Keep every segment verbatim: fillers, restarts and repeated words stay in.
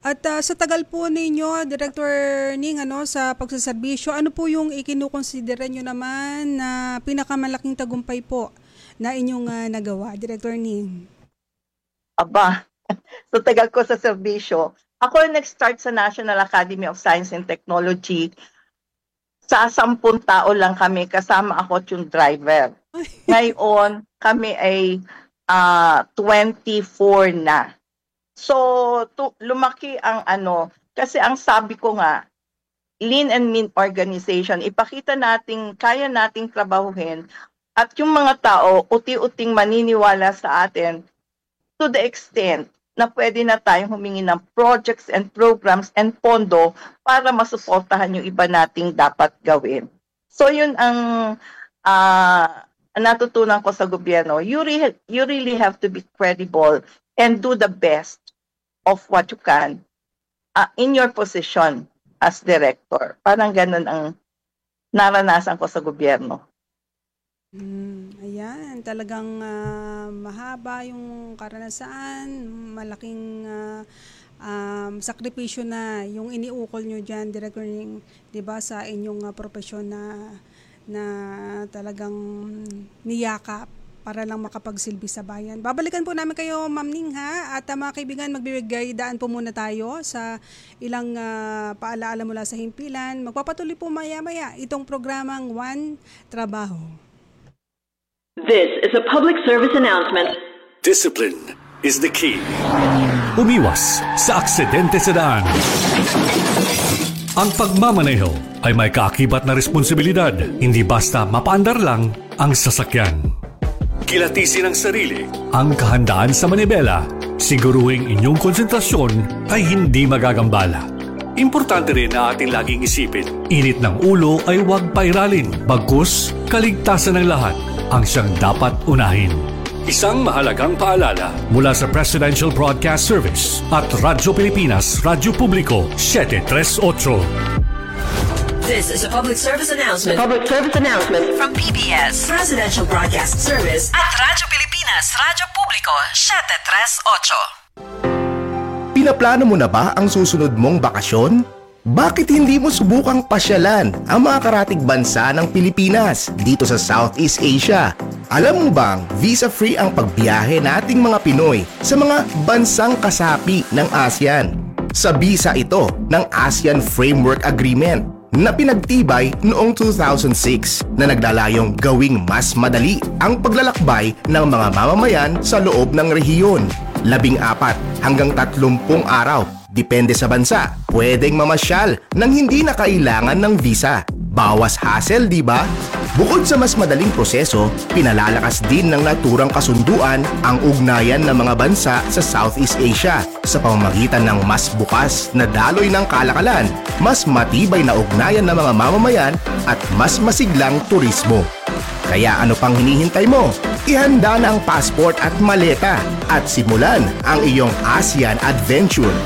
At ah, sa tagal po ninyo, Director Ning, ano, sa pagsaserbisyo, ano po yung ikinukonsidera nyo naman na pinakamalaking tagumpay po na inyong ah, nagawa, Director Ning? Aba, sa tagal ko sa serbisyo, ako nag-start sa National Academy of Science and Technology. Sa sampung tao lang kami, kasama ako at yung driver. Ngayon, kami ay ah, twenty-four na. So, tu- lumaki ang ano, kasi ang sabi ko nga, lean and mean organization, ipakita nating kaya nating trabahuhin at yung mga tao uti-uting maniniwala sa atin to the extent na pwede na tayong humingi ng projects and programs and pondo para masuportahan yung iba nating dapat gawin. So yun ang uh, natutunan ko sa gobyerno. You, re- you really have to be credible and do the best of what you can uh, in your position as director. Parang ganun ang naranasan ko sa gobyerno. Hmm, ayan, talagang ah, mahaba yung karanasan, malaking ah, um, sakripisyo na yung iniukol nyo dyan, Director Ning, 'di ba, sa inyong ah, profesyon na na talagang niyakap para lang makapagsilbi sa bayan. Babalikan po namin kayo, Ma'am Ning, ha? At uh, mga kaibigan, magbibigay daan po muna tayo sa ilang uh, paalaala mula sa himpilan. Magpapatuloy po maya-maya itong programang One Trabaho. This is a public service announcement. Discipline is the key. Umiwas sa aksidente sa daan. Ang pagmamaneho ay may kaakibat na responsibilidad, hindi basta mapaandar lang ang sasakyan. Kilatisin ang sarili, ang kahandaan sa manibela, siguruhing inyong konsentrasyon ay hindi magagambala. Importante rin na ating laging isipin, init ng ulo ay huwag pairalin, bagkus kaligtasan ng lahat ang siyang dapat unahin. Isang mahalagang paalala mula sa Presidential Broadcast Service at Radyo Pilipinas, Radyo Publiko seven thirty-eight. This is a public service announcement. Public service announcement From P B S, Presidential Broadcast Service at Radyo Pilipinas, Radyo Publiko seven thirty-eight. Pinaplano mo na ba ang susunod mong bakasyon? Bakit hindi mo subukang pasyalan ang mga karatig bansa ng Pilipinas dito sa Southeast Asia? Alam mo bang visa-free ang pagbiyahe nating mga Pinoy sa mga bansang kasapi ng ASEAN? Sa bisa ito ng ASEAN Framework Agreement na pinagtibay noong two thousand six na naglalayong gawing mas madali ang paglalakbay ng mga mamamayan sa loob ng rehiyon. Labing apat hanggang tatlumpung araw, depende sa bansa, pwedeng mamasyal nang hindi na kailangan ng visa. Bawas hassle, di ba? Bukod sa mas madaling proseso, pinalalakas din ng naturang kasunduan ang ugnayan ng mga bansa sa Southeast Asia sa pamamagitan ng mas bukas na daloy ng kalakalan, mas matibay na ugnayan ng mga mamamayan at mas masiglang turismo. Kaya ano pang hinihintay mo? Ihanda na ang passport at maleta at simulan ang iyong ASEAN adventure.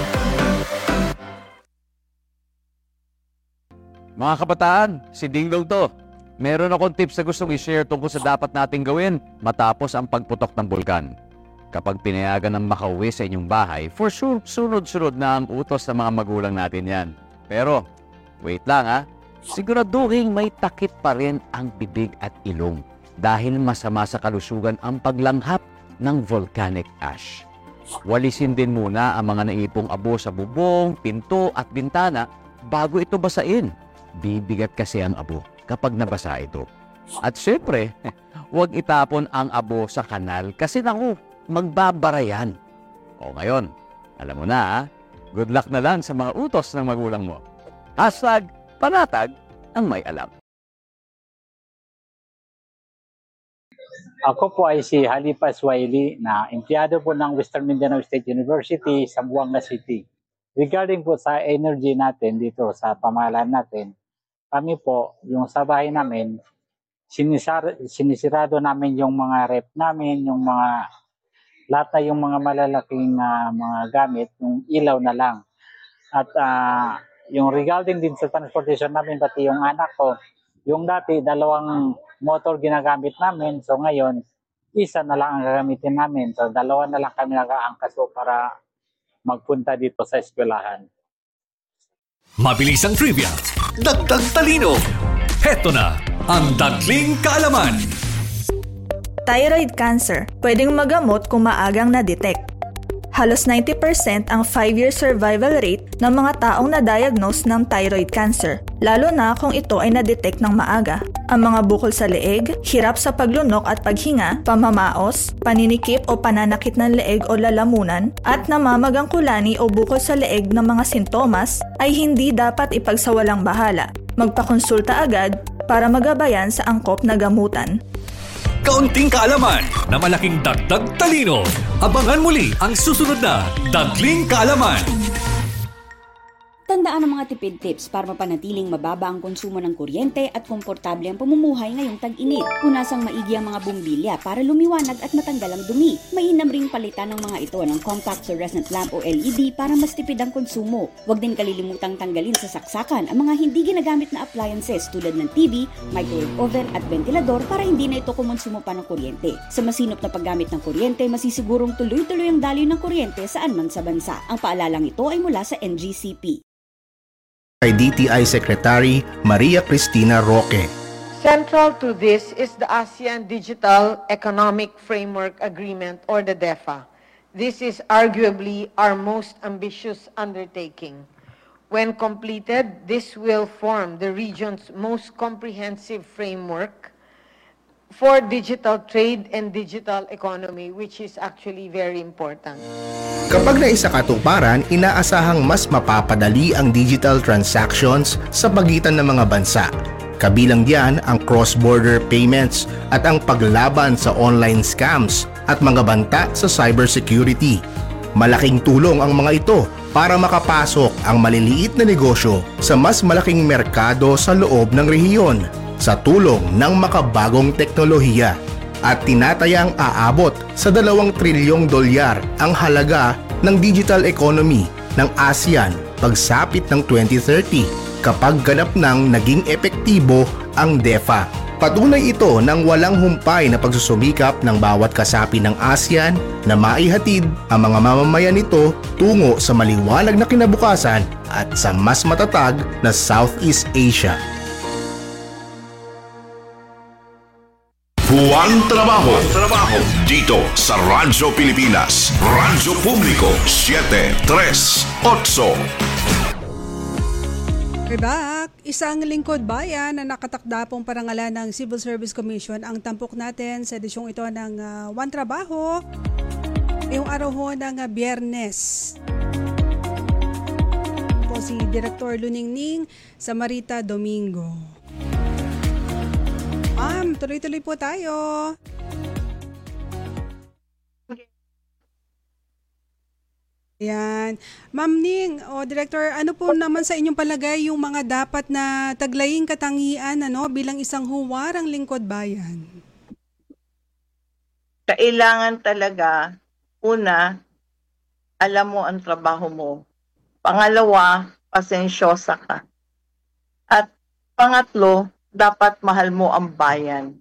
Mga kabataan, si Dingdong to. Meron akong tips na gustong i-share tungkol sa dapat nating gawin matapos ang pagputok ng bulkan. Kapag pinayagan ng makauwi sa inyong bahay, for sure, sunod-sunod na ang utos ng mga magulang natin yan. Pero, wait lang ha, siguraduhin may takip pa rin ang bibig at ilong dahil masama sa kalusugan ang paglanghap ng volcanic ash. Walisin din muna ang mga naipong abo sa bubong, pinto at bintana bago ito basain. Bibigat kasi ang abo kapag nabasa ito. At syempre, huwag itapon ang abo sa kanal kasi naku, magbabara yan. O ngayon, alam mo na ha, good luck na lang sa mga utos ng magulang mo. Hashtag panatag ang may alam. Ako po ay si Halifa Swahili na empleyado po ng Western Mindanao State University sa Buanga City. Regarding po sa energy natin dito sa pamahalaan natin, kami po, yung sa bahay namin, sinisar, sinisirado namin yung mga rep namin, yung mga, lahat na yung mga malalaking uh, mga gamit, yung ilaw na lang. At uh, yung regarding din sa transportation namin, pati yung anak ko, yung dati, dalawang motor ginagamit namin, so ngayon, isa na lang ang gagamitin namin. So dalawa na lang kami nag-aangkas po para magpunta dito sa eskwelahan. Mabilis ang trivia, dagdag talino. Heto na ang Dagling Kaalaman. Thyroid cancer, pwedeng magamot kung maagang na-detect. Halos ninety percent ang five-year survival rate ng mga taong na-diagnose ng thyroid cancer, lalo na kung ito ay na-detect ng maaga. Ang mga bukol sa leeg, hirap sa paglunok at paghinga, pamamaos, paninikip o pananakit ng leeg o lalamunan, at namamagang kulani o bukol sa leeg ng mga sintomas ay hindi dapat ipagsawalang bahala. Magpakonsulta agad para magabayan sa angkop na gamutan. Kaunting kaalaman na malaking dagdag talino. Abangan muli ang susunod na Dagling Kaalaman. Tandaan ang mga tipid tips para mapanatiling mababa ang konsumo ng kuryente at komportable ang pamumuhay ngayong tag-init. Punasang maigi ang mga bumbilya para lumiwanag at matanggal ang dumi. Mainam ring palitan ng mga ito ng compact fluorescent lamp o L E D para mas tipid ang konsumo. Huwag din kalilimutang tanggalin sa saksakan ang mga hindi ginagamit na appliances tulad ng T V, microwave oven at ventilador para hindi na ito kumonsumo pa ng kuryente. Sa masinop na paggamit ng kuryente, masisigurong tuloy-tuloy ang daloy ng kuryente saan man sa bansa. Ang paalalang ito ay mula sa N G C P. Kay D T I Secretary Maria Cristina Roque. Central to this is the ASEAN Digital Economic Framework Agreement, or the D E F A. This is arguably our most ambitious undertaking. When completed, this will form the region's most comprehensive framework for digital trade and digital economy, which is actually very important. Kapag naisakatuparan, inaasahang mas mapapadali ang digital transactions sa pagitan ng mga bansa. Kabilang diyan ang cross-border payments at ang paglaban sa online scams at mga banta sa cybersecurity. Malaking tulong ang mga ito para makapasok ang maliliit na negosyo sa mas malaking merkado sa loob ng rehiyon sa tulong ng makabagong teknolohiya, at tinatayang aabot sa dalawang trilyong dolyar ang halaga ng digital economy ng ASEAN pagsapit ng twenty thirty kapag ganap nang naging epektibo ang D E F A. Patunay ito ng walang humpay na pagsusumikap ng bawat kasapi ng ASEAN na maihatid ang mga mamamayan nito tungo sa maliwanag na kinabukasan at sa mas matatag na Southeast Asia. Buwang trabaho. Trabaho dito sa Radyo Pilipinas, Radyo Publiko seven tres eight. We're back. Isang lingkod bayan na nakatakda pong parangalan ng Civil Service Commission ang tampok natin sa edisyong ito ng uh, One Trabaho, yung araw ho ng uh, Biyernes. Po si Director Luningning Samarita Domingo. Ma'am, tuloy-tuloy po tayo. Yan. Ma'am Ning, o Director, ano po naman sa inyong palagay yung mga dapat na taglaying katangian ano, bilang isang huwarang lingkod bayan? Kailangan talaga, una, alam mo ang trabaho mo. Pangalawa, pasensyosa ka. At pangatlo, dapat mahal mo ang bayan.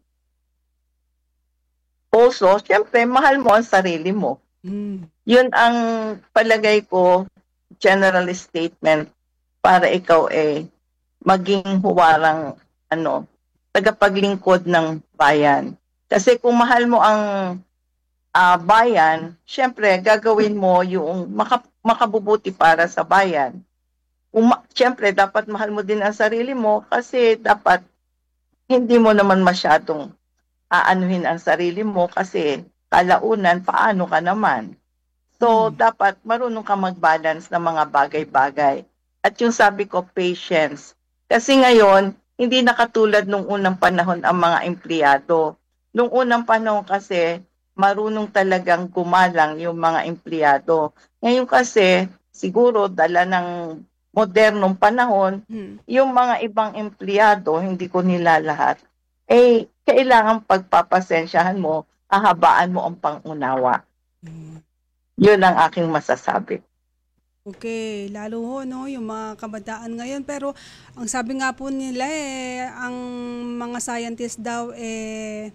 Also, siyempre, mahal mo ang sarili mo. Mm. Yun ang palagay ko, general statement, para ikaw eh, maging huwarang, ano, tagapaglingkod ng bayan. Kasi kung mahal mo ang uh, bayan, siyempre, gagawin mo yung maka, makabubuti para sa bayan. Uma, siyempre, dapat mahal mo din ang sarili mo kasi dapat hindi mo naman masyadong aanuhin ang sarili mo kasi kalaunan, paano ka naman? So, hmm. dapat marunong ka mag-balance ng mga bagay-bagay. At yung sabi ko, patience. Kasi ngayon, hindi na katulad nung unang panahon ang mga empleyado. Nung unang panahon kasi, marunong talagang gumalang yung mga empleyado. Ngayon kasi, siguro dala ng modernong panahon, hmm. yung mga ibang empleyado, hindi ko nila lahat, eh, kailangan pagpapasensyahan mo, ahabaan mo ang pangunawa. Hmm. Yun ang aking masasabi. Okay, lalo ho, no, yung mga kabataan ngayon. Pero, ang sabi nga po nila, eh, ang mga scientists daw, eh,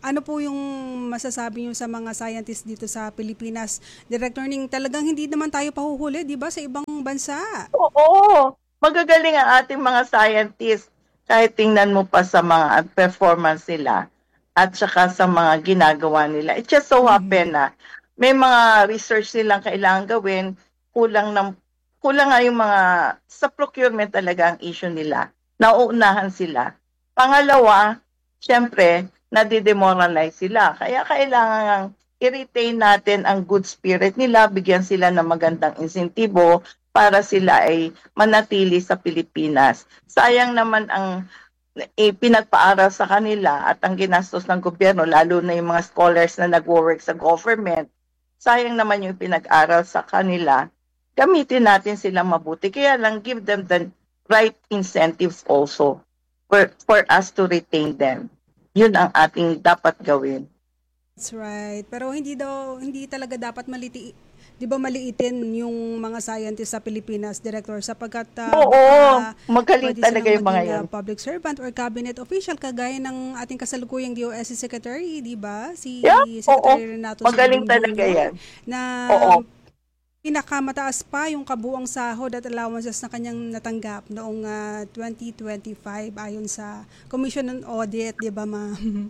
Ano po yung masasabi niyo sa mga scientists dito sa Pilipinas? Director Ning, talagang hindi naman tayo pahuhuli, di ba, sa ibang bansa? Oo, magagaling ang ating mga scientists kahit tingnan mo pa sa mga performance nila at saka sa mga ginagawa nila. It just so happen na may mga research nilang kailangan gawin, kulang ng kulang nga yung mga sa procurement talaga ang issue nila. Nauunahan sila. Pangalawa, syempre, nadidemoralize sila. Kaya kailangan i-retain natin ang good spirit nila, bigyan sila ng magandang insentibo para sila ay manatili sa Pilipinas. Sayang naman ang eh, pinagpaaral sa kanila at ang ginastos ng gobyerno, lalo na yung mga scholars na nag-work sa government. Sayang naman yung pinag-aral sa kanila. Gamitin natin sila mabuti. Kaya lang give them the right incentives also for, for us to retain them. Yun ang ating dapat gawin. That's right. Pero hindi daw, hindi talaga dapat maliti, di ba maliitin yung mga scientists sa Pilipinas, Director, sapagkat uh, Oo, uh, magaling talaga yung mga maging, yan. Uh, public servant or cabinet official, kagaya ng ating kasalukuyang D O S C Secretary, di ba? Si yeah, Secretary oo. Renato Magaling Sibong talaga Junior, yan. Na oo. Pinakamataas pa yung kabuang sahod at allowances na kanyang natanggap noong uh, twenty twenty-five ayon sa Commission on Audit, di ba, ma'am?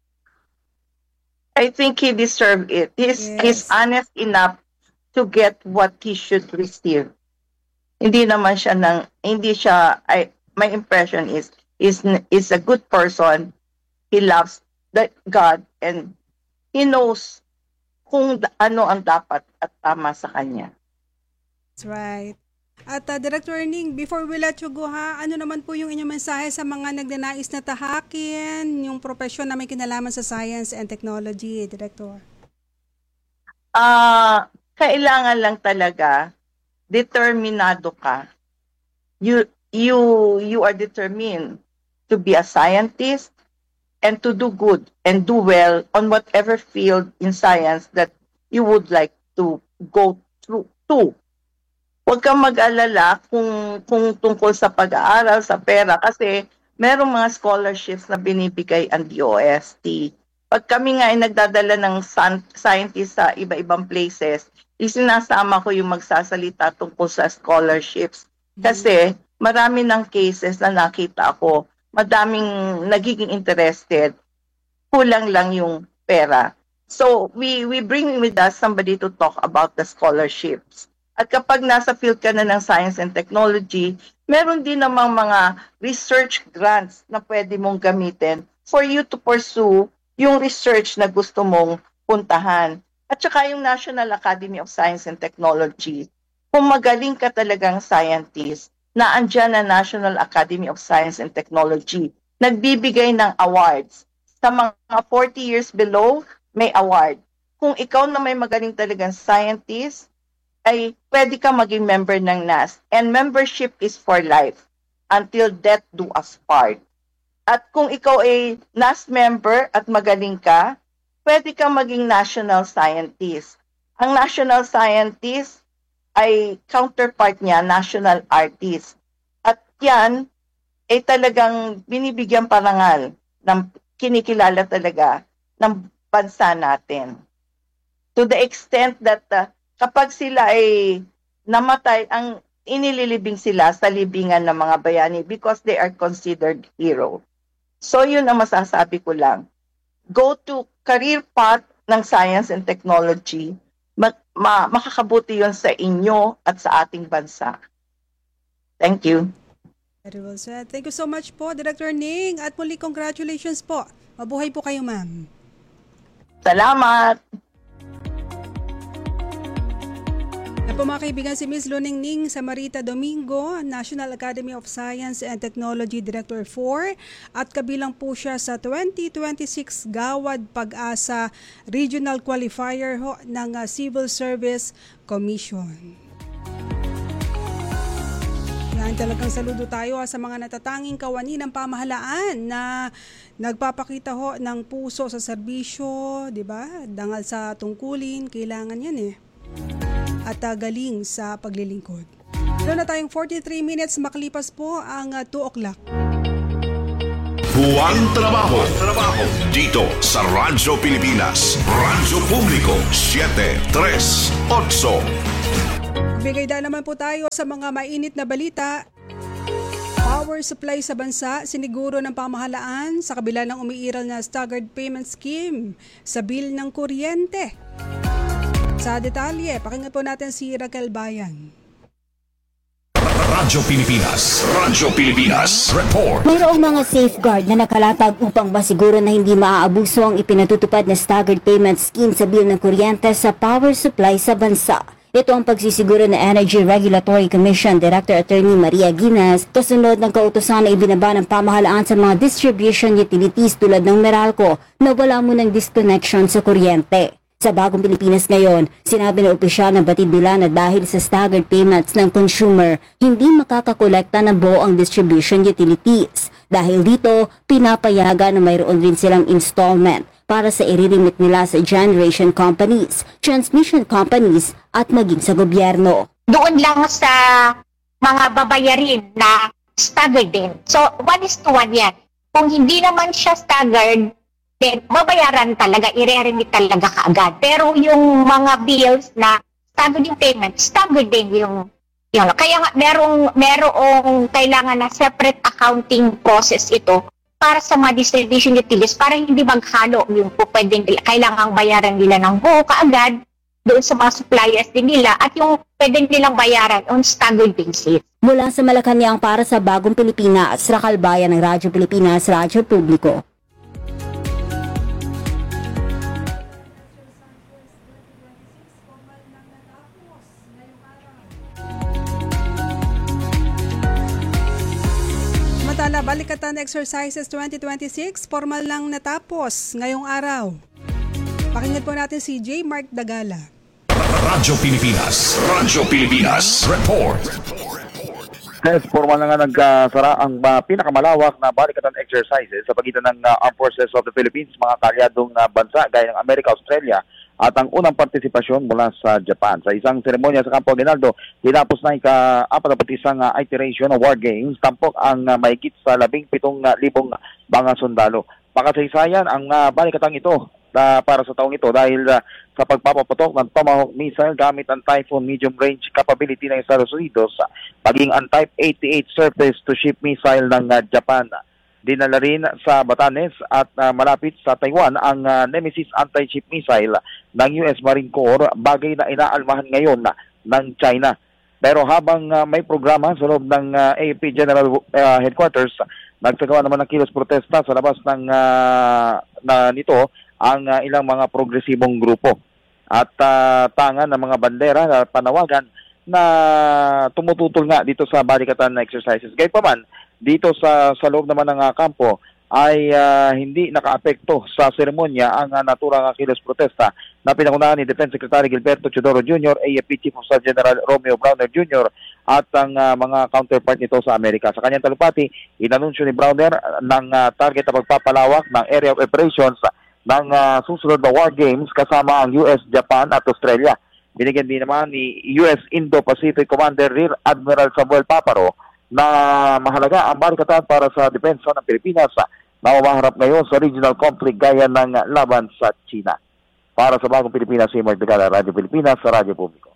I think he deserved it. He's, Yes. he's honest enough to get what he should receive. Hindi naman siya ng, hindi siya, I, my impression is, is, is a good person. He loves that God and he knows kung ano ang dapat at tama sa kanya. That's right. At uh, Director Ning, before we let you go ha, ano naman po yung inyong mensahe sa mga nagnanais na tahakin yung profesyon na may kinalaman sa science and technology, Director? Ah, uh, kailangan lang talaga determinado ka. You you you are determined to be a scientist and to do good and do well on whatever field in science that you would like to go through to. Huwag kang mag-alala kung, kung tungkol sa pag-aaral, sa pera, kasi merong mga scholarships na binibigay ang D O S T. Pag kami nga ay nagdadala ng scientists sa iba-ibang places, isinasama ko yung magsasalita tungkol sa scholarships. Kasi marami ng cases na nakita ako, madaming nagiging interested, kulang lang yung pera. So we we bring with us somebody to talk about the scholarships. At kapag nasa field ka na ng science and technology, meron din namang mga research grants na pwede mong gamitin for you to pursue yung research na gusto mong puntahan. At saka yung National Academy of Science and Technology, kung magaling ka talagang scientist, na andyan na National Academy of Science and Technology, nagbibigay ng awards. Sa mga forty years below, may award. Kung ikaw na may magaling talagang scientist, ay pwede ka maging member ng N A S. And membership is for life, until death do us part. At kung ikaw ay N A S member at magaling ka, pwede ka maging national scientist. Ang national scientist ay counterpart niya, national artist. At yan ay talagang binibigyan parangal ng kinikilala talaga ng bansa natin. To the extent that uh, kapag sila ay namatay, ang inililibing sila sa libingan ng mga bayani because they are considered hero. So yun ang masasabi ko lang. Go to career path ng science and technology. Ma- ma- makakabuti yun sa inyo at sa ating bansa. Thank you. Very well said. Thank you so much po, Director Ning. At muli, congratulations po. Mabuhay po kayo, ma'am. Salamat. Na po mga kaibigan, si Miz Luning Ning Samarita Domingo, National Academy of Science and Technology Director four, at kabilang po siya sa twenty twenty-six Gawad Pag-asa Regional Qualifier ho, ng uh, Civil Service Commission. Yan, talagang saludo tayo ha, sa mga natatanging kawani ng pamahalaan na nagpapakita ho ng puso sa serbisyo, di ba? Dangal sa tungkulin, kailangan yan eh. At uh, galing sa paglilingkod. Meron na tayong forty-three minutes, makalipas po ang uh, two o'clock. Buwang trabaho. Trabaho. Dito sa Radyo Pilipinas. Radyo Publiko siyete tres otso. Bigay na naman po tayo sa mga mainit na balita. Power supply sa bansa, siniguro ng pamahalaan sa kabila ng umiiral na staggered payment scheme sa bill ng kuryente. Sa detalye, pakinggan po natin si Raquel Bayan. Radyo Pilipinas. Radyo Pilipinas. Report. Mayroong mga safeguard na nakalatag upang masiguro na hindi maaabuso ang ipinatutupad na staggered payment scheme sa bill ng kuryente sa power supply sa bansa. Ito ang pagsisiguro ng Energy Regulatory Commission Director Attorney Maria Guinness kasunod ng kautusan na ibinaba ng pamahalaan sa mga distribution utilities tulad ng Meralco na wala munang disconnection sa kuryente. Sa Bagong Pilipinas ngayon, sinabi ng opisyal ng batid nila na dahil sa staggered payments ng consumer, hindi makakakolekta ng buo ang distribution utilities. Dahil dito, pinapayagan na mayroon rin silang installment para sa iririmit nila sa generation companies, transmission companies at maging sa gobyerno. Doon lang sa mga babayarin na staggered din. So, one is to one yan. Kung hindi naman siya staggered, then babayaran talaga, i-remit talaga kaagad. Pero yung mga bills na staggered yung payment, staggered din yung, yung kaya nga merong, merong kailangan na separate accounting process ito para sa mga distribution utilities para hindi maghalo yung po pwedeng kailangang bayaran nila ng buo kaagad doon sa mga suppliers din nila at yung pwedeng nilang bayaran on staggered basis. Mula sa Malacanang para sa Bagong Pilipinas, Raquel Bayan ng Radyo Pilipinas, Radyo Publiko. Samantala, Balikatan Exercises twenty twenty-six, formal lang natapos ngayong araw. Pakinggan po natin si J. Mark Dagala. Radyo Pilipinas. Radyo Pilipinas. Report. Yes, formal na nga nagkasara ang uh, pinakamalawak na Balikatan Exercises sa pagitan ng uh, Armed Forces of the Philippines, mga kalyadong uh, bansa gaya ng Amerika, Australia, at ang unang partisipasyon mula sa Japan. Sa isang seremonya sa Campo Aguinaldo, tinapos na ika-apat na isang uh, iteration ng War Games, tampok ang uh, mahigit sa labing pitong uh, libong mga sundalo. Pakasaysayan ang uh, balikatang ito uh, para sa taong ito dahil uh, sa pagpapaputok ng Tomahawk missile gamit ang Typhoon medium range capability ng Estados Unidos, uh, paging ang Type eighty-eight surface-to-ship missile ng uh, Japan. Dinala rin sa Batanes at uh, malapit sa Taiwan ang uh, Nemesis anti-ship missile ng U S Marine Corps, bagay na inaalmahan ngayon na ng China. Pero habang uh, may programa sa loob ng uh, A F P General uh, Headquarters, nagsagawa naman ng kilos protesta sa labas ng uh, na nito ang uh, ilang mga progresibong grupo. At uh, tangan ng mga bandera na panawagan na tumututol nga dito sa Balikatan Exercises. Gayunpaman, dito sa sa loob naman ng uh, kampo ay uh, hindi nakaapekto sa seremonya ang uh, naturang uh, kilos protesta na pinangunahan ni Defense Secretary Gilberto Teodoro Junior, A F P Chief of Staff General Romeo Browner Junior at ang uh, mga counterpart nito sa Amerika. Sa kanyang talupati, inanunsyo ni Browner ng uh, target na pagpapalawak ng area of operations ng uh, susunod na War Games kasama ang U S, Japan at Australia. Binigyan din naman ni U S Indo-Pacific Commander Rear Admiral Samuel Paparo na mahalaga ang balikatan para sa depensa ng Pilipinas na umaharap ngayon sa regional conflict gaya ng laban sa China. Para sa Bagong Pilipinas, si Mark Dagala, Radyo Pilipinas, sa Radyo Publiko.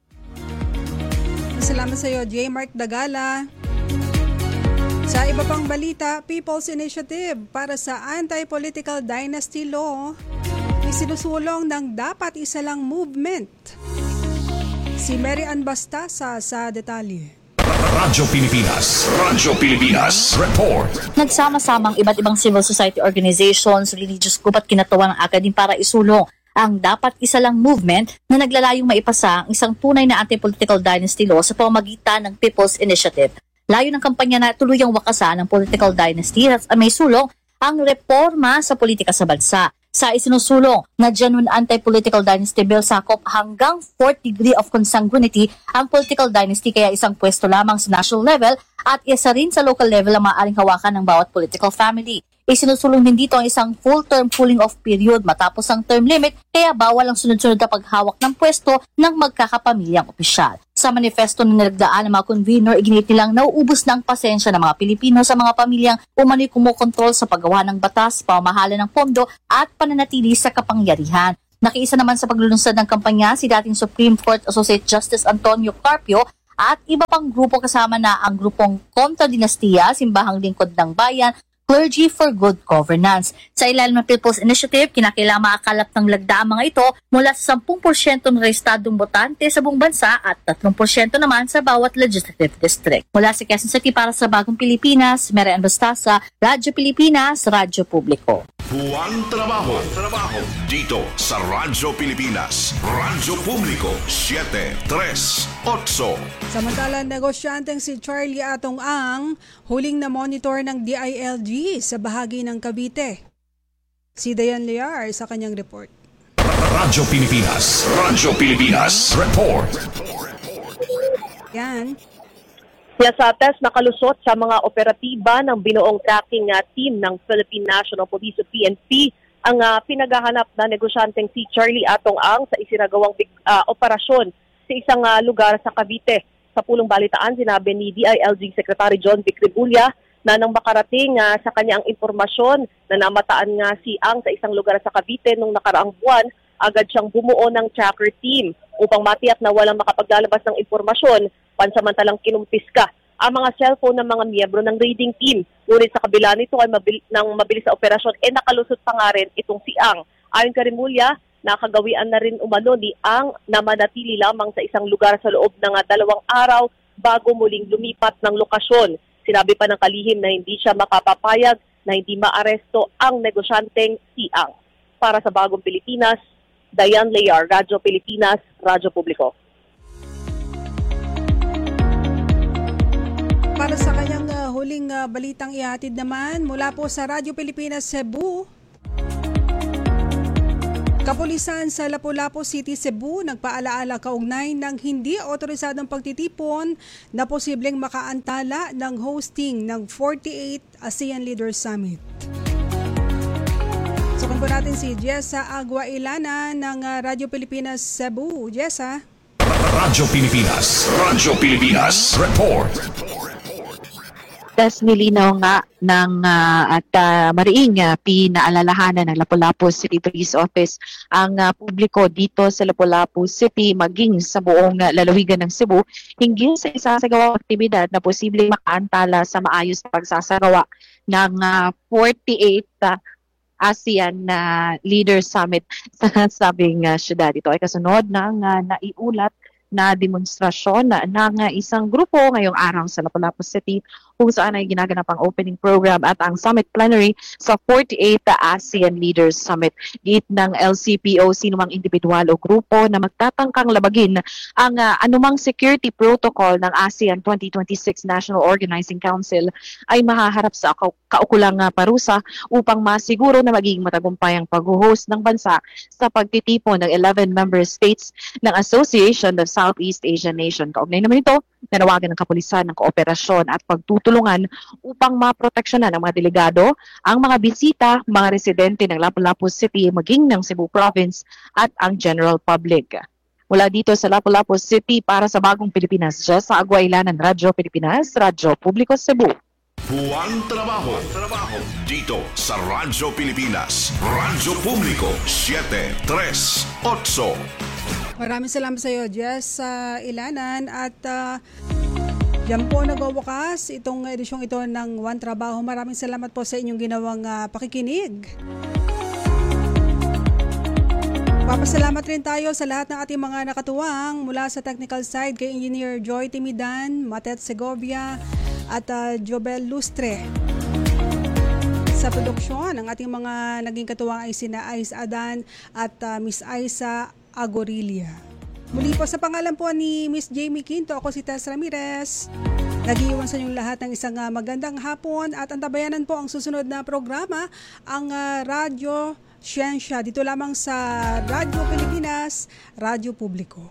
Salamat sa iyo, J. Mark Dagala. Sa iba pang balita, People's Initiative para sa Anti-Political Dynasty Law isinusulong ng dapat isa lang movement. Si Mary Ann Bastasa sa detalye. Radyo Pilipinas. Radyo Pilipinas. Report. Nagsama-samang iba't ibang civil society organizations, religious group at kinatawan ng akademya para isulong ang dapat isa lang movement na naglalayong maipasa ang isang tunay na anti-political dynasty law sa pamamagitan ng People's Initiative. Layo ng kampanya na tuluyang wakasan ng political dynasty at may sulong ang reforma sa politika sa bansa. Sa isinusulong na genuine anti-political dynasty bill, sakop hanggang fourth degree of consanguinity ang political dynasty, kaya isang pwesto lamang sa national level at isa rin sa local level ang maaaring hawakan ng bawat political family. Isinusulong din dito ang isang full-term cooling off period matapos ang term limit, kaya bawal ang sunod-sunod na paghawak ng pwesto ng magkakapamilyang opisyal. Sa manifesto na nilagdaan ng mga convener, iginit nilang nauubos na ang pasensya ng mga Pilipino sa mga pamilyang umano'y kumokontrol sa paggawa ng batas, pamamahala ng pondo at pananatili sa kapangyarihan. Nakiisa naman sa paglulunsad ng kampanya si dating Supreme Court Associate Justice Antonio Carpio at iba pang grupo kasama na ang grupong Kontra Dinastiya, Simbahang Lingkod ng Bayan, Clergy for Good Governance. Sa ilalim ng People's Initiative, kinakailangan makakalap ng lagda ang mga ito mula sa ten percent ng rehistradong botante sa buong bansa at three percent naman sa bawat legislative district. Mula sa Quezon City para sa Bagong Pilipinas, Marian Bastasa, Radyo Pilipinas, Radyo Publiko. Buwang trabaho. Trabaho dito sa Radyo Pilipinas, Radyo Publiko, seven tres eight. Samantalang negosyanteng si Charlie Atong ang huling na monitor ng D I L G sa bahagi ng Cavite. Si Dayan Lear sa kanyang report. Radyo Pilipinas, Radyo Pilipinas, report. Yan. Yasates nakalusot sa mga operatiba ng binuong tracking uh, team ng Philippine National Police o P N P ang uh, pinaghahanap na negosyanteng si Charlie Atong Ang sa isinagawang uh, operasyon sa isang uh, lugar sa Cavite. Sa pulong balitaan, sinabi ni D I L G Secretary John Vic Rebulla na nang makarating uh, sa kanyang impormasyon na namataan nga si Ang sa isang lugar sa Cavite nung nakaraang buwan, agad siyang bumuo ng tracker team upang matiyak na walang makapaglalabas ng impormasyon. Pansamantalang kinumpiska ang mga cellphone ng mga miyembro ng raiding team. Ngunit sa kabila nito ay mabil- ng mabilis sa operasyon, eh nakalusot pa nga rin itong si Ang. Ayon kay Remulla, nakagawian na rin umano ni Ang na manatili lamang sa isang lugar sa loob ng dalawang araw bago muling lumipat ng lokasyon. Sinabi pa ng kalihim na hindi siya makapapayag na hindi maaresto ang negosyanteng si Ang. Para sa Bagong Pilipinas, Dayan Lear, Radyo Pilipinas, Radyo Publiko. Para sa kanyang uh, huling uh, balitang ihatid naman mula po sa Radyo Pilipinas Cebu, Kapulisan sa Lapu-Lapu City, Cebu nagpaalaala kaugnay ng hindi otorisadong pagtitipon na posibleng makaantala ng hosting ng forty-eighth ASEAN Leaders Summit. Sukan po natin si Jessa Agua Ilana ng uh, Radyo Pilipinas Cebu. Jessa? Radyo Pilipinas, Radyo Pilipinas, report. Tas nilinaw nga ng uh, at uh, mariing uh, pinaalalahanan ng Lapu-Lapu City Police Office ang uh, publiko dito sa Lapu-Lapu City maging sa buong uh, lalawigan ng Cebu hinggil sa isasagawang aktibidad na posibleng makaantala sa maayos na pagsasagawa ng uh, forty-eighth uh, ASEAN uh, Leaders Summit sa sabing uh, syudad. Ito ay kasunod ng uh, naiulat na demonstrasyon ng uh, isang grupo ngayong araw sa Lapu-Lapu City kung saan ay ginaganap ang opening program at ang summit plenary sa forty-eighth ASEAN Leaders Summit. Giit ng L C P O, sinumang individual o grupo na magtatangkang labagin ang uh, anumang security protocol ng ASEAN twenty twenty-six National Organizing Council ay mahaharap sa ka- kaukulang uh, parusa upang masiguro na magiging matagumpay ang pag-host ng bansa sa pagtitipon ng eleven member states ng Association of Southeast Asian Nation. Kaugnay naman ito, nanawagan ng kapulisan ng kooperasyon at pagtutulungan upang maproteksyonan ng mga delegado, ang mga bisita, mga residente ng Lapu-Lapu City, maging ng Cebu Province at ang general public. Mula dito sa Lapu-Lapu City para sa Bagong Pilipinas, Jessa Agua Ilana ng Radyo Pilipinas, Radyo Publiko Cebu. Buwang trabaho. Trabaho dito sa Radyo Pilipinas, Radyo Publiko, seven tres eight. Maraming salamat sa iyo, Jess uh, Ilanan. At uh, yan po nagwawakas itong edisyong ito ng One Trabaho. Maraming salamat po sa inyong ginawang uh, pakikinig. Papasalamat rin tayo sa lahat ng ating mga nakatuwang mula sa technical side kay Engineer Joy Timidan, Matet Segovia at uh, Jobel Lustre. Sa produksyon, ang ating mga naging katuwang ay sina Ais Adan at uh, Miss Aisa Agorilia. Muli po sa pangalan po ni Miss Jamie Quinto, ako si Tess Ramirez. Nag-iwan sa inyong lahat ng isang uh, magandang hapon at antabayanan po ang susunod na programa, ang uh, Radyo Siyensya, dito lamang sa Radyo Pilipinas, Radyo Publiko.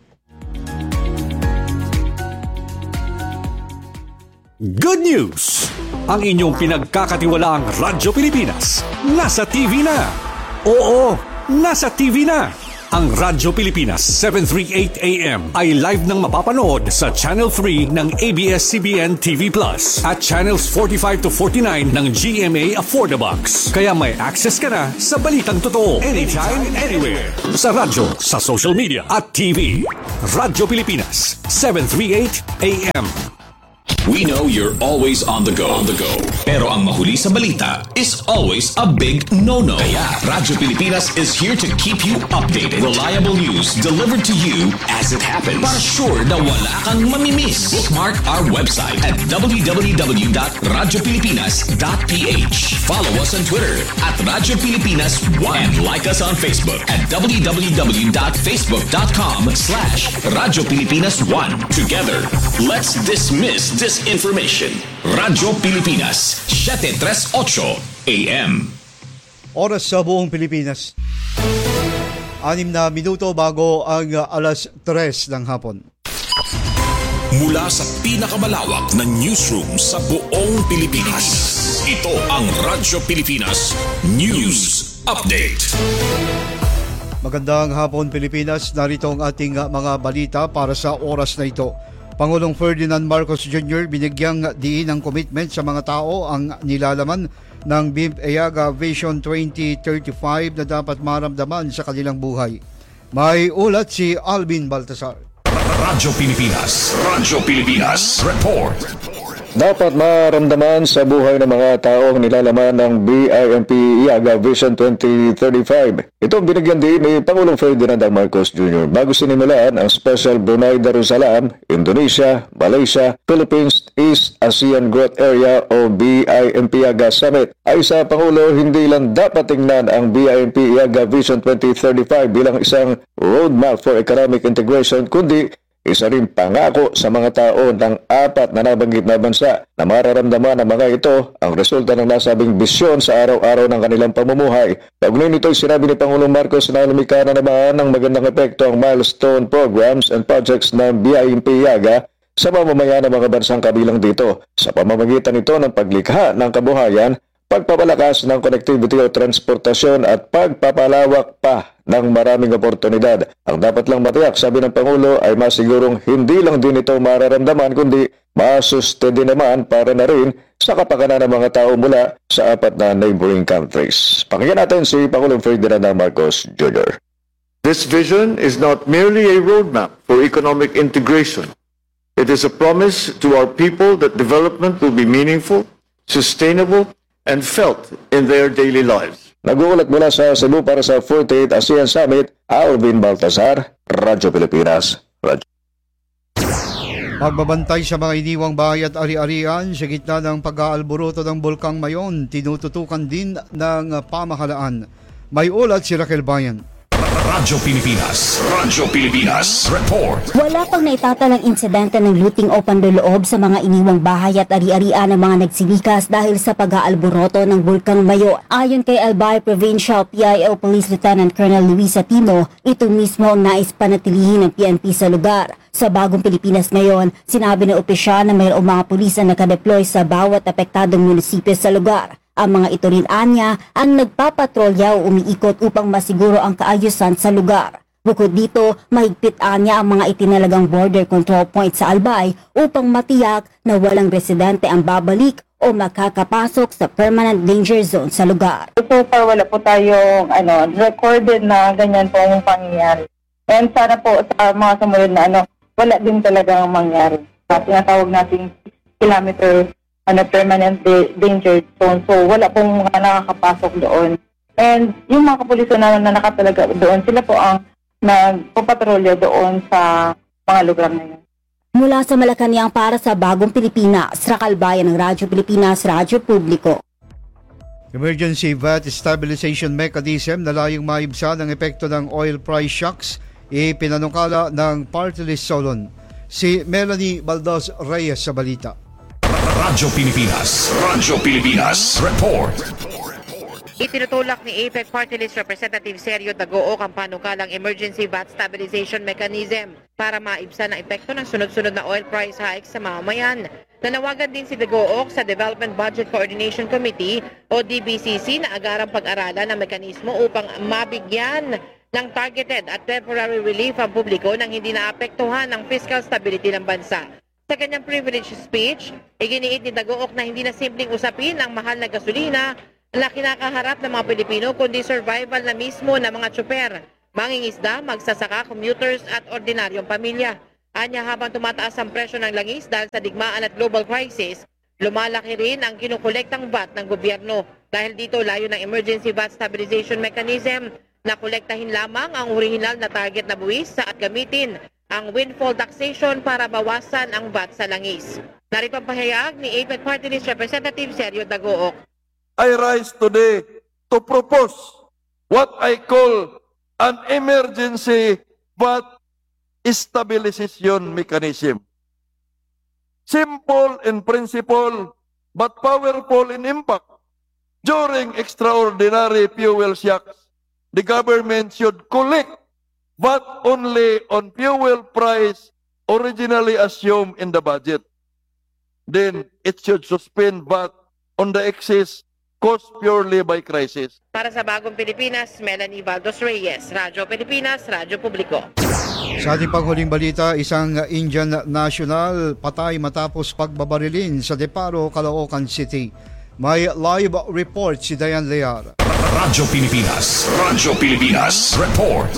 Good news! Ang inyong pinagkakatiwalaang Radyo Pilipinas nasa T V na. Oo, nasa T V na. Ang Radyo Pilipinas seven thirty-eight A M ay live nang mapapanood sa Channel three ng A B S C B N T V Plus at Channels forty-five to forty-nine ng G M A Affordabox. Kaya may access ka na sa balitang totoo anytime, anywhere. Sa radyo, sa social media at T V. Radyo Pilipinas seven thirty-eight A M. We know you're always on the go. On the go. Pero ang mahuli sa balita is always a big no-no. Kaya Radyo Pilipinas is here to keep you updated. Reliable news delivered to you as it happens. Para sure na wala kang mamimiss. Bookmark our website at w w w dot radyo pilipinas dot p h. Follow us on Twitter at Radyo Pilipinas one and like us on Facebook at w w w dot facebook dot com slash Radyo Pilipinas one. Together, let's dismiss this information. Radyo Pilipinas, seven thirty-eight A M. Oras sa buong Pilipinas. Anim na minuto bago ang alas tres ng hapon. Mula sa pinakamalawak na newsroom sa buong Pilipinas. Ito ang Radyo Pilipinas News Update. Magandang hapon Pilipinas. Narito ang ating mga balita para sa oras na ito. Pangulong Ferdinand Marcos Junior binigyang diin ng commitment sa mga tao ang nilalaman ng B I M P-EAGA Vision twenty thirty-five na dapat maramdaman sa kanilang buhay. May ulat si Alvin Baltasar. Radyo Pilipinas, Radyo Pilipinas Report. Dapat maramdaman sa buhay ng mga tao ang nilalaman ng B I M P-EAGA Vision twenty thirty-five. Ito ang binigyan din ni Pangulong Ferdinand Marcos Junior bago sinimulan ang Special Brunei Darussalam, Indonesia, Malaysia, Philippines East ASEAN Growth Area o B I M P-EAGA Summit. Ay sa Pangulo, hindi lang dapat tingnan ang B I M P-EAGA Vision twenty thirty-five bilang isang roadmap for economic integration, kundi isa rin pangako sa mga tao ng apat na nabanggit na bansa na mararamdaman ng mga ito ang resulta ng nasabing bisyon sa araw-araw ng kanilang pamumuhay. Kaugnay nito'y sinabi ni Pangulong Marcos na lumikha na naman ng magandang epekto ang milestone programs and projects ng B I M P-EAGA sa mamamayan ng mga bansang kabilang dito sa pamamagitan nito ng paglikha ng kabuhayan, pagpapalakas ng connectivity o transportasyon at pagpapalawak pa ng maraming oportunidad. Ang dapat lang matiyak, sabi ng Pangulo, ay masigurong hindi lang din ito mararamdaman kundi masuste din naman para na rin sa kapakanan ng mga tao mula sa apat na neighboring countries. Pakinggan natin si Pangulong Ferdinand Marcos Junior This vision is not merely a roadmap for economic integration. It is a promise to our people that development will be meaningful, sustainable, and felt in their daily lives. Nag-uulat mula sa Cebu para sa forty-eighth ASEAN Summit, Alvin Baltasar, Radyo Pilipinas. Radyo. Pagbabantay sa mga iniwang bahay at ari-arian sa gitna ng pag-aalboroto ng Bulkang Mayon, tinututukan din ng pamahalaan. May ulat si Raquel Bayan. Radyo Pilipinas, Radyo Pilipinas Report. Wala pang naitatalang insidente ng looting o panloloob sa mga iniwang bahay at ari-arian ng mga nagsilikas dahil sa pag-aalboroto ng Bulkang Mayo. Ayon kay Albay Provincial P I O Police Lieutenant Colonel Luisa Timo, ito mismo ang nais panatilihin ng P N P sa lugar. Sa Bagong Pilipinas ngayon, sinabi ng opisyal na mayroong mga pulis na nakadeploy sa bawat apektadong munisipyo sa lugar. Ang mga ito rin anya ang nagpapatrolya o umiikot upang masiguro ang kaayusan sa lugar. Bukod dito, mahigpit anya ang mga itinalagang border control point sa Albay upang matiyak na walang residente ang babalik o makakapasok sa permanent danger zone sa lugar. So far, wala po tayong ano, recorded na ganyan po ang pangyayari. And sana po sa mga sumunod na ano, wala din talagang mangyari. At tinatawag nating kilometer ano, permanent de- danger zone. So, wala pong mga nakakapasok doon. And yung mga kapuliso na, na nakatalaga doon, sila po ang nagpapatrolya doon sa mga lugar na yun. Mula sa Malacanang para sa Bagong Pilipinas, Raquel Bayan ng Radyo Pilipinas, Radyo Publiko. Emergency V A T Stabilization Mechanism na layong maibsan ang epekto ng oil price shocks, ipinanungkala ng Party List Solon. Si Melanie Baldos Reyes sa balita. Radyo Pilipinas, Radyo Pilipinas Report. Itinutulak ni A P E C Party List Representative Sergio Dagook ang panukalang Emergency V A T Stabilization Mechanism para maibsan ang epekto ng sunod-sunod na oil price hikes sa mamamayan. Nanawagan din si Dagook sa Development Budget Coordination Committee o D B C C na agarang pag-aralan ng mekanismo upang mabigyan ng targeted at temporary relief ang publiko nang hindi naapektuhan ng fiscal stability ng bansa. Sa kanyang privilege speech, iginiit ni Dagook na hindi na simpleng usapin ang mahal na gasolina na kinakaharap ng mga Pilipino kundi survival na mismo ng mga tsuper, mangingisda, magsasaka, commuters at ordinaryong pamilya. Anya habang tumataas ang presyo ng langis dahil sa digmaan at global crisis, lumalaki rin ang kinukolektang V A T ng gobyerno. Dahil dito layo ng Emergency V A T Stabilization Mechanism na kolektahin lamang ang orihinal na target na buwis at gamitin ang windfall taxation para bawasan ang V A T sa langis. Narito ang pahayag ni A P E C Party List Representative Sergio Dagook. I rise today to propose what I call an emergency V A T stabilization mechanism. Simple in principle but powerful in impact. During extraordinary fuel shocks, the government should collect V A T only on fuel price originally assumed in the budget. Then it should suspend V A T on the excess caused purely by crisis. Para sa Bagong Pilipinas, Melanie Valdos Reyes, Radyo Pilipinas, Radyo Publiko. Sa ating panghuling balita, isang Indian national patay matapos pagbabarilin sa Deparo, Caloocan City. May live report si Dayan Lear. Radyo Pilipinas, Radyo Pilipinas, report.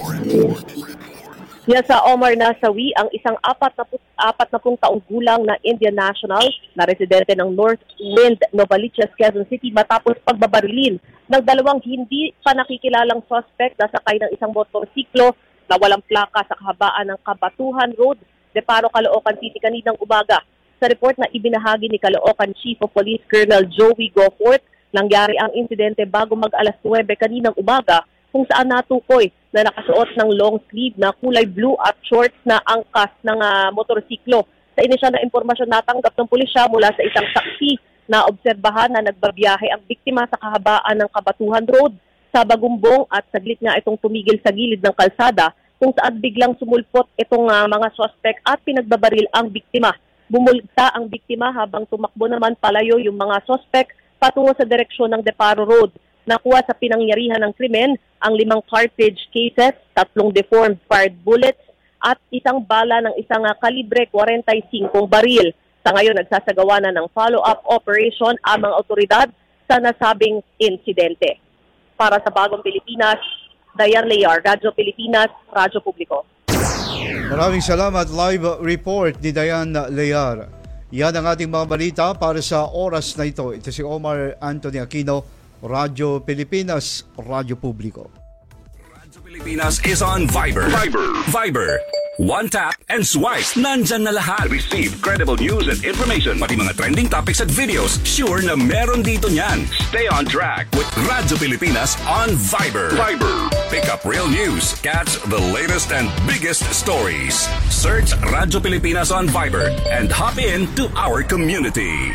Yan sa Omar Nasawi, ang isang apat na, apat na pung taong gulang na Indian national na residente ng North Wind, Novaliches, Quezon City matapos pagbabarilin ng dalawang hindi pa nakikilalang suspect na sakay ng isang motorsiklo na walang plaka sa kahabaan ng Kabatuhan Road, Deparo, Caloocan City kaninang umaga. Sa report na ibinahagi ni Caloocan Chief of Police Colonel Joey Goforth, nangyari ang insidente bago mag-alas nuwebe kaninang umaga kung saan natukoy na nakasuot ng long sleeve na kulay blue at shorts na angkas ng uh, motorsiklo. Sa inisyal na impormasyon natanggap ng pulisya mula sa isang saksi na obserbahan na nagbabiyahe ang biktima sa kahabaan ng Kabatuhan Road sa Bagumbong at saglit nga itong tumigil sa gilid ng kalsada kung saan biglang sumulpot itong uh, mga suspect at pinagbabaril ang biktima. Bumulgta ang biktima habang tumakbo naman palayo yung mga suspect patungo sa direksyon ng Deparo Road. Nakuha sa pinangyarihan ng krimen ang limang cartridge cases, tatlong deformed fired bullets at isang bala ng isang kalibre forty-five baril. Sa ngayon, nagsasagawa na ng follow-up operation ang mga otoridad sa nasabing insidente. Para sa Bagong Pilipinas, Dayan Lear, Radyo Pilipinas, Radyo Publiko. Maraming salamat. Live report ni Dayan Lear. Yan ang ating mga balita para sa oras na ito. Ito si Omar Anthony Aquino, Radyo Pilipinas, Radyo Publiko. Radyo Pilipinas is on Viber. Viber. Viber. One tap and swipe. Nandyan na lahat. Receive credible news and information. Pati mga trending topics at videos. Sure na meron dito niyan. Stay on track with Radyo Pilipinas on Viber. Viber. Pick up real news. Catch the latest and biggest stories. Search Radyo Pilipinas on Viber and hop in to our community.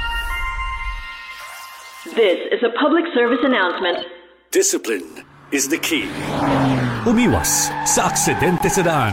This is a public service announcement. Discipline is the key. Umiwas sa aksidente sa daan.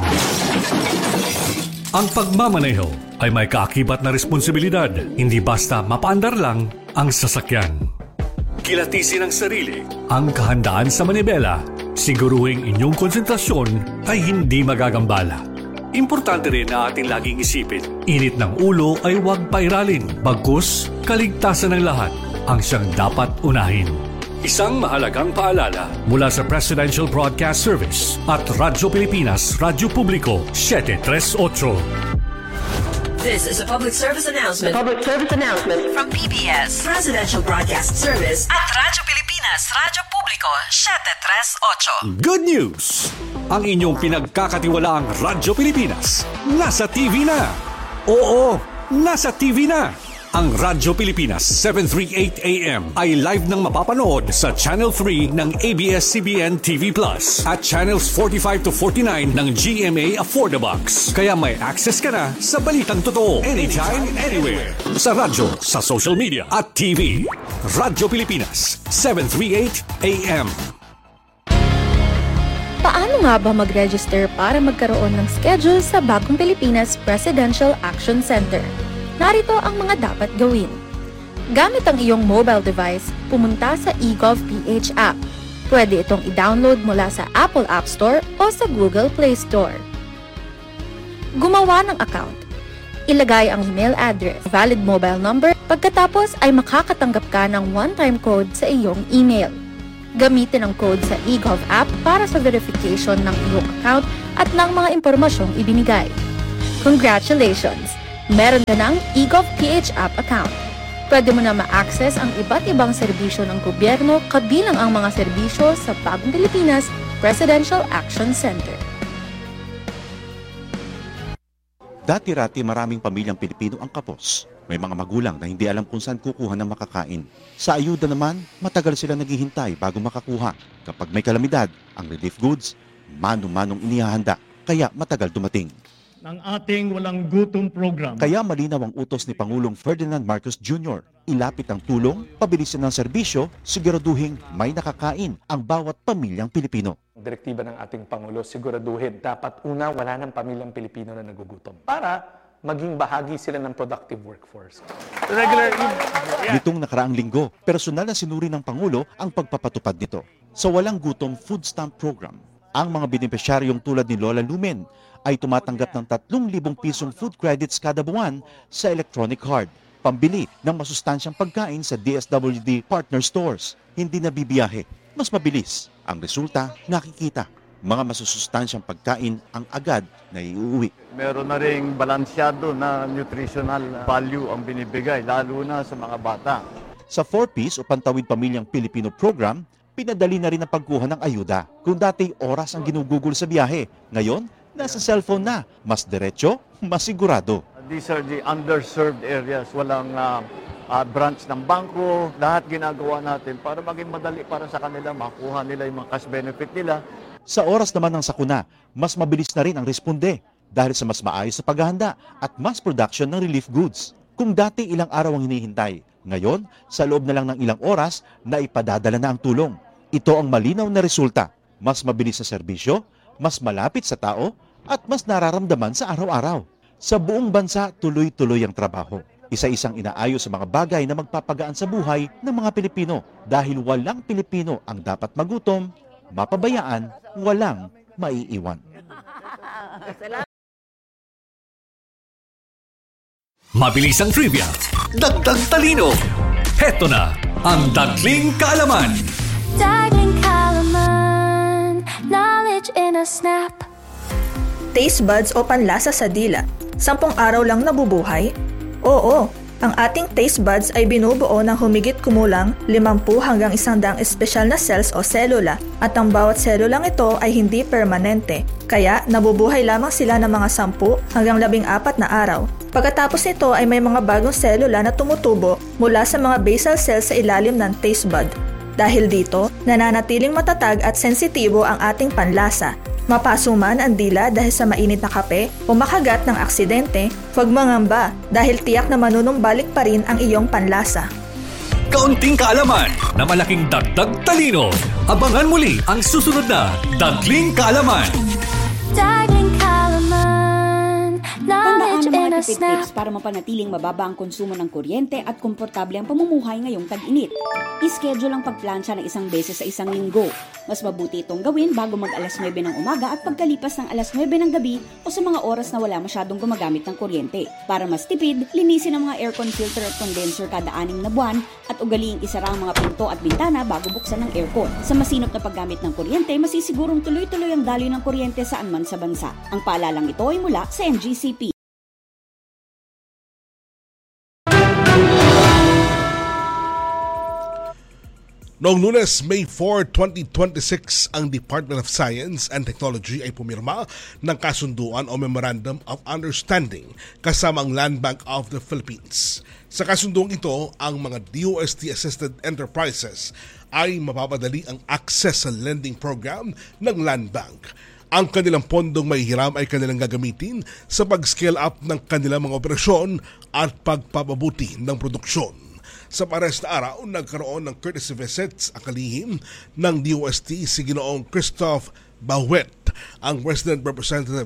Ang pagmamaneho ay may kaakibat na responsibilidad. Hindi basta mapaandar lang ang sasakyan. Kilatisin ang sarili, ang kahandaan sa manibela. Siguruhing inyong konsentrasyon ay hindi magagambala. Importante rin na ating laging isipin, init ng ulo ay huwag pairalin. Bagkus, kaligtasan ng lahat ang siyang dapat unahin. Isang mahalagang paalala mula sa Presidential Broadcast Service at Radyo Pilipinas, Radyo Publiko, seven three eight. This is a public service announcement. Public service announcement From P B S, Presidential Broadcast Service at Radyo Pilipinas, Radyo Publiko, seven three eight. Good news! Ang inyong pinagkakatiwalaang Radyo Pilipinas nasa T V na. Oo, nasa T V na. Ang Radyo Pilipinas seven thirty-eight A M ay live nang mapapanood sa Channel three ng A B S C B N T V Plus at Channels forty-five to forty-nine ng G M A Affordabox. Kaya may access ka na sa balitang totoo anytime, anywhere. Sa radyo, sa social media at T V. Radyo Pilipinas seven thirty-eight A M. Paano nga ba mag-register para magkaroon ng schedule sa Bagong Pilipinas Presidential Action Center? Narito ang mga dapat gawin. Gamit ang iyong mobile device, pumunta sa eGovPH app. Pwede itong i-download mula sa Apple App Store o sa Google Play Store. Gumawa ng account. Ilagay ang email address, valid mobile number, pagkatapos ay makakatanggap ka ng one-time code sa iyong email. Gamitin ang code sa eGov app para sa verification ng iyong account at ng mga impormasyong ibinigay. Congratulations! Meron ka ng eGov P H app account. Pwede mo na ma-access ang iba't ibang serbisyo ng gobyerno kabilang ang mga serbisyo sa Bagong Pilipinas Presidential Action Center. Dati-rati maraming pamilyang Pilipino ang kapos. May mga magulang na hindi alam kung saan kukuha ng makakain. Sa ayuda naman, matagal sila naghihintay bago makakuha. Kapag may kalamidad, ang relief goods, mano-manong inihahanda, kaya matagal dumating. Ng ating walang gutom program. Kaya malinaw ang utos ni Pangulong Ferdinand Marcos Junior Ilapit ang tulong, pabilisin ng serbisyo, siguraduhin may nakakain ang bawat pamilyang Pilipino. Direktiba ng ating Pangulo, siguraduhin dapat una wala ng pamilyang Pilipino na nagugutom para maging bahagi sila ng productive workforce. Regular, yeah. Nitong nakaraang linggo, personal na sinuri ng Pangulo ang pagpapatupad nito. Sa Walang Gutom Food Stamp Program, ang mga benepisyaryong tulad ni Lola Lumen ay tumatanggap ng tatlong libong pisong food credits kada buwan sa electronic card, pambili ng masustansyang pagkain sa D S W D partner stores. Hindi na bibiyahe, mas mabilis. Ang resulta, nakikita. Mga masusustansyang pagkain ang agad na iuwi. Meron na ring balansyado na nutritional value ang binibigay, lalo na sa mga bata. Sa four Ps o Pantawid Pamilyang Pilipino Program, pinadali na rin ang pagkuha ng ayuda. Kung dati oras ang ginugugol sa biyahe, ngayon, nasa cellphone na. Mas diretso, mas sigurado. These are the underserved areas. Walang uh, uh, branch ng bangko. Lahat ginagawa natin para maging madali para sa kanila, makuha nila yung mga cash benefit nila. Sa oras naman ng sakuna, mas mabilis na rin ang responde dahil sa mas maayos na paghahanda at mass production ng relief goods. Kung dati ilang araw ang hinihintay, ngayon, sa loob na lang ng ilang oras, na ipadadala na ang tulong. Ito ang malinaw na resulta. Mas mabilis na serbisyo, mas malapit sa tao, at mas nararamdaman sa araw-araw. Sa buong bansa, tuloy-tuloy ang trabaho. Isa-isang inaayos sa mga bagay na magpapagaan sa buhay ng mga Pilipino dahil walang Pilipino ang dapat magutom, mapabayaan, walang maiiwan. Mabilis ang trivia, dagdag talino. Heto na ang Dagling Kaalaman. Dagling Kaalaman, knowledge in a snap. Taste buds o panlasa sa dila, sampung araw lang nabubuhay? Oo, ang ating taste buds ay binubuo ng humigit kumulang limampu hanggang isang daang espesyal na cells o selula at ang bawat selulang ito ay hindi permanente, kaya nabubuhay lamang sila ng mga sampu hanggang labing apat na araw. Pagkatapos nito ay may mga bagong selula na tumutubo mula sa mga basal cells sa ilalim ng taste bud. Dahil dito, nananatiling matatag at sensitibo ang ating panlasa. Mapasuman ang dila dahil sa mainit na kape o makagat ng aksidente, huwag mangamba dahil tiyak na manunumbalik pa rin ang iyong panlasa. Kaunting kaalaman na malaking dagdag talino. Abangan muli ang susunod na Dagling Kaalaman. Dagling Kaalaman, knowledge in a tipid snap. tips para mapanatiling mababa ang konsumo ng kuryente at komportable ang pamumuhay ngayong tag-init. I-schedule ang pagplansya ng isang beses sa isang linggo. Mas mabuti itong gawin bago mag alas nuwebe ng umaga at pagkalipas ng alas nuwebe ng gabi o sa mga oras na wala masyadong gumagamit ng kuryente. Para mas tipid, linisin ang mga aircon filter at condenser kada anim na buwan at ugaliing isara ang mga pinto at bintana bago buksan ng aircon. Sa masinop na paggamit ng kuryente, masisigurong tuloy-tuloy ang daloy ng kuryente saan man sa bansa. Ang paalalang ito ay mula sa N G C P. Noong Lunes, May fourth, twenty twenty-six, ang Department of Science and Technology ay pumirma ng kasunduan o Memorandum of Understanding kasama ang Land Bank of the Philippines. Sa kasunduang ito, ang mga D O S T-assisted enterprises ay mapapadali ang access sa lending program ng Land Bank. Ang kanilang pondong mahihiram ay kanilang gagamitin sa pag-scale up ng kanilang mga operasyon at pagpapabuti ng produksyon. Sa pares na araw, nagkaroon ng courtesy visits ang kalihim ng D O S T si Ginoong Christoph Bauet, ang Resident Representative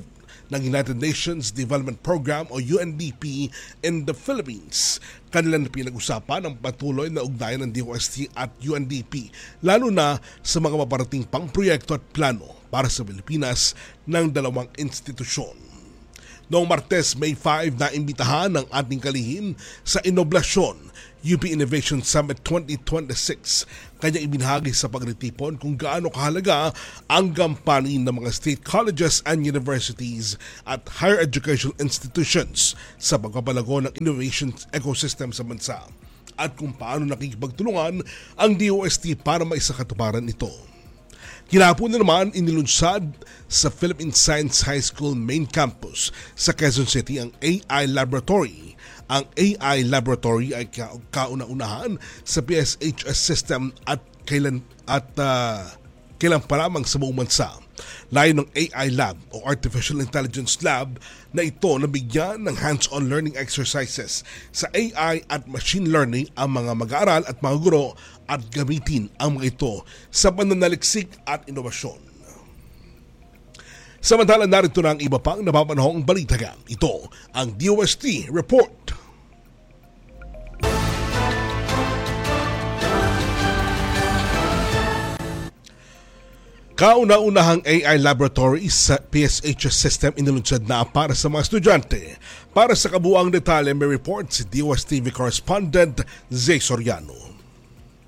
ng United Nations Development Program o U N D P in the Philippines. Kanilang pinag-usapan ang patuloy na ugnayan ng D O S T at U N D P, lalo na sa mga maparating pang proyekto at plano para sa Pilipinas ng dalawang institusyon. Noong Martes, May five, naimbitahan ng ating kalihim sa Inoblasyon U P Innovation Summit twenty twenty-six. Kanya ibinahagi sa pagtitipon kung gaano kahalaga ang gampanin ng mga state colleges and universities at higher educational institutions sa pagpapalago ng innovation ecosystem sa bansa at kung paano nakikipagtulungan ang D O S T para maisakatuparan ito. Kinahapon na naman inilunsad sa Philippine Science High School main campus sa Quezon City ang A I Laboratory. Ang A I Laboratory ay kauna-unahan sa P S H S system at kailan at uh, kailan pa lamang sa buong bansa. Layo ng A I Lab o Artificial Intelligence Lab na ito nabigyan ng hands-on learning exercises sa A I at machine learning ang mga mag-aaral at mga guro at gamitin ang mga ito sa pananaliksik at inobasyon. Samantala, narito na ang iba pang napapanahong balitagan. Ito ang D O S T Report. Kauna-unahang A I laboratory sa P S H S system inilunsad na para sa mga estudyante. Para sa kabuuang detalye, may report si D O S T V correspondent Zay Soriano.